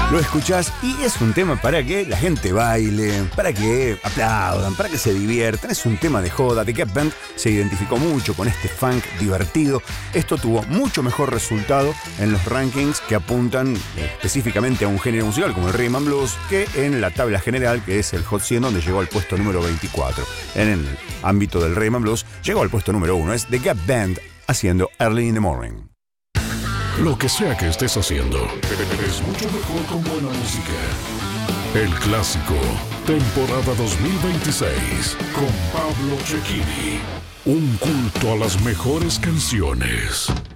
Lo escuchás y es un tema para que la gente baile, para que aplaudan, para que se diviertan. Es un tema de joda. The Gap Band se identificó mucho con este funk divertido. Esto tuvo mucho mejor resultado en los rankings que apuntan específicamente a un género musical como el Rhythm and Blues que en la tabla general, que es el Hot 100, donde llegó al puesto número 24. En el ámbito del Rhythm and Blues llegó al puesto número 1. Es The Gap Band haciendo Early in the Morning. Lo que sea que estés haciendo, es mucho mejor con buena música. El Clásico, temporada 2026, con Pablo Cecchini. Un culto a las mejores canciones.